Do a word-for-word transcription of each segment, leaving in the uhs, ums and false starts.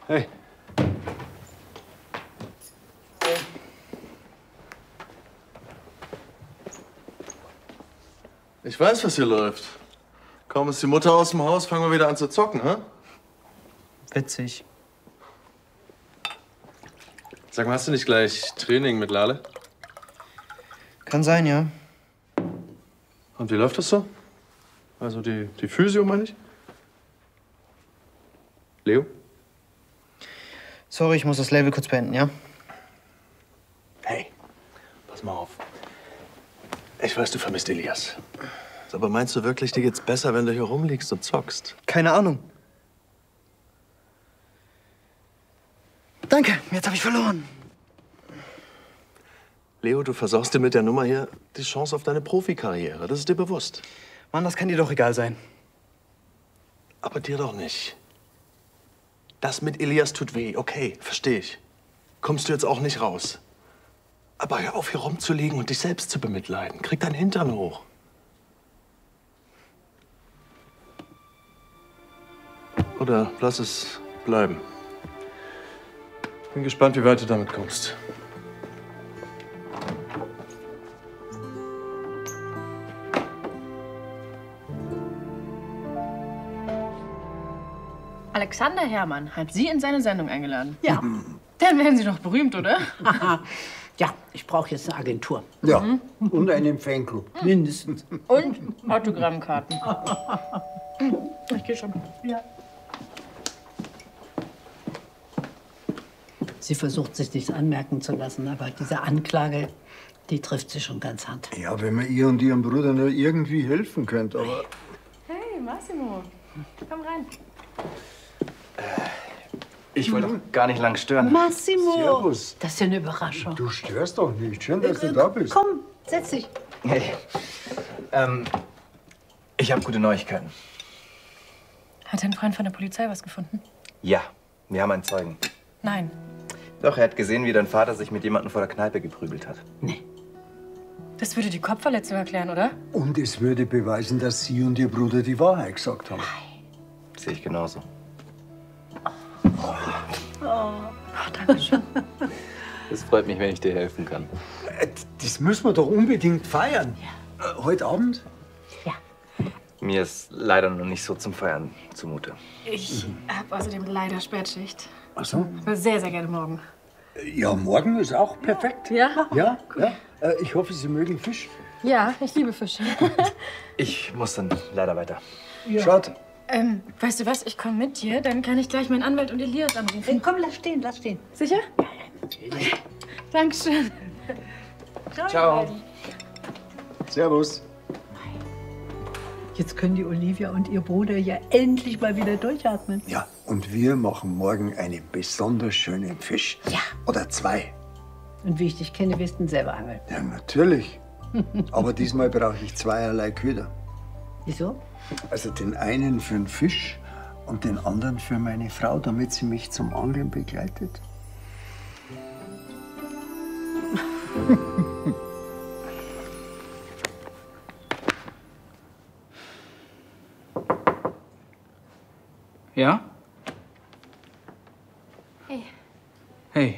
Hey. Ich weiß, was hier läuft. Kaum ist die Mutter aus dem Haus, fangen wir wieder an zu zocken, hä? Witzig. Sag mal, hast du nicht gleich Training mit Lale? Kann sein, ja. Und wie läuft das so? Also die, die Physio, meine ich? Leo? Sorry, ich muss das Label kurz beenden, ja? Hey, pass mal auf. Ich weiß, du vermisst Elias. Aber meinst du wirklich, dir geht's besser, wenn du hier rumliegst und zockst? Keine Ahnung. Danke, jetzt habe ich verloren. Leo, du versaust dir mit der Nummer hier die Chance auf deine Profikarriere. Das ist dir bewusst. Mann, das kann dir doch egal sein. Aber dir doch nicht. Das mit Elias tut weh, okay, verstehe ich. Kommst du jetzt auch nicht raus. Aber hör auf, hier rumzuliegen und dich selbst zu bemitleiden. Krieg deinen Hintern hoch. Oder lass es bleiben. Bin gespannt, wie weit du damit kommst. Alexander Herrmann hat Sie in seine Sendung eingeladen. Ja. Dann werden Sie doch berühmt, oder? Ja, ich brauche jetzt eine Agentur. Ja, und einen Fanclub. Mindestens. Und Autogrammkarten. Ich gehe schon. Ja. Sie versucht, sich nichts anmerken zu lassen, aber diese Anklage, die trifft sie schon ganz hart. Ja, wenn man ihr und ihrem Bruder nur irgendwie helfen könnt, aber... Hey, Massimo. Komm rein. Ich wollte doch gar nicht lang stören. Massimo! Servus. Das ist ja eine Überraschung. Du störst doch nicht. Schön, dass du da bist. Komm, setz dich. Hey. Ähm, ich habe gute Neuigkeiten. Hat dein Freund von der Polizei was gefunden? Ja, wir haben einen Zeugen. Nein. Doch, er hat gesehen, wie dein Vater sich mit jemandem vor der Kneipe geprügelt hat. Das würde die Kopfverletzung erklären, oder? Und es würde beweisen, dass Sie und Ihr Bruder die Wahrheit gesagt haben. Sehe ich genauso. Oh, danke schön. Es freut mich, wenn ich dir helfen kann. Äh, Das müssen wir doch unbedingt feiern. Ja. Heute Abend? Mir ist leider noch nicht so zum Feiern zumute. Ich habe außerdem leider Spätschicht. Ach so. Ich will sehr, sehr gerne morgen. Ja, morgen ist auch perfekt. Ja? Ja, ja. Äh, Ich hoffe, Sie mögen Fisch. Ja, ich liebe Fische. Ich muss dann leider weiter. Schaut. ähm, weißt du was? Ich komme mit dir, dann kann ich gleich meinen Anwalt und Elias anrufen. Hey, komm, lass stehen, lass stehen. Sicher? Ja, natürlich. Dankeschön. Ciao. Servus. Jetzt können die Olivia und ihr Bruder ja endlich mal wieder durchatmen. Ja, und wir machen morgen einen besonders schönen Fisch. Ja. Oder zwei. Und wie ich dich kenne, wirst du ihn selber angeln. Ja, natürlich. Aber diesmal brauche ich zweierlei Köder. Wieso? Also den einen für den Fisch und den anderen für meine Frau, damit sie mich zum Angeln begleitet. Ja? Hey. Hey.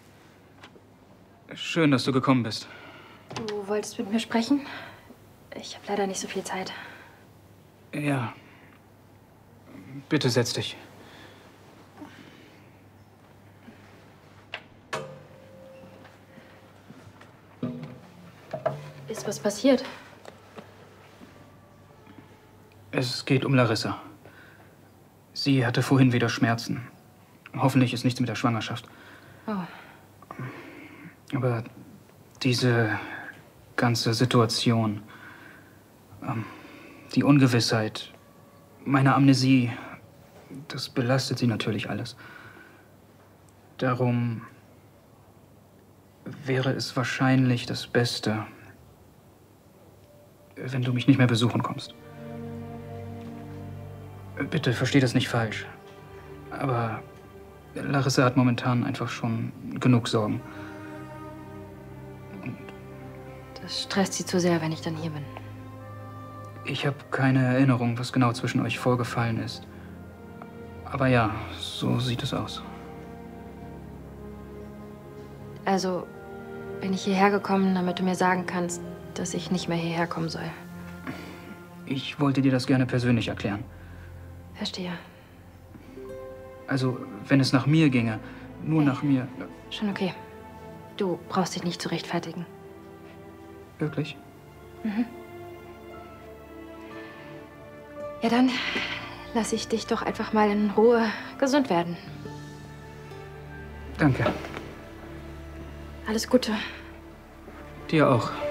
Schön, dass du gekommen bist. Du wolltest mit mir sprechen? Ich habe leider nicht so viel Zeit. Ja. Bitte setz dich. Ist was passiert? Es geht um Larissa. Sie hatte vorhin wieder Schmerzen. Hoffentlich ist nichts mit der Schwangerschaft. Oh. Aber diese ganze Situation, ähm, die Ungewissheit, meine Amnesie, das belastet sie natürlich alles. Darum wäre es wahrscheinlich das Beste, wenn du mich nicht mehr besuchen kommst. Bitte, versteh das nicht falsch. Aber Larissa hat momentan einfach schon genug Sorgen. Das stresst sie zu sehr, wenn ich dann hier bin. Ich habe keine Erinnerung, was genau zwischen euch vorgefallen ist. Aber ja, so sieht es aus. Also bin ich hierher gekommen, damit du mir sagen kannst, dass ich nicht mehr hierher kommen soll. Ich wollte dir das gerne persönlich erklären. Verstehe. Also, wenn es nach mir ginge, nur Hey. nach mir. Schon okay. Du brauchst dich nicht zu rechtfertigen. Wirklich? Mhm. Ja, dann lasse ich dich doch einfach mal in Ruhe gesund werden. Danke. Alles Gute. Dir auch.